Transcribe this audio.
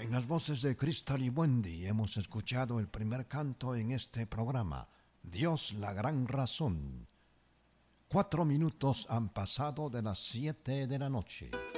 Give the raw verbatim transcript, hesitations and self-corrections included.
En las voces de Cristal y Wendy hemos escuchado el primer canto en este programa, Dios la gran razón. Cuatro minutos han pasado de las siete de la noche.